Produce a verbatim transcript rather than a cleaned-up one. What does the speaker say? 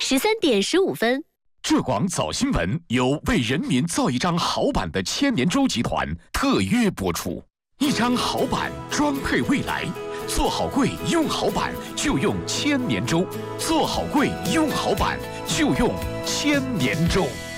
十三点十五分， 浙广早新闻由为人民造一张好版的千年舟集团特约播出。一张好版装配未来，做好柜用好版就用千年舟，做好柜用好版就用千年舟。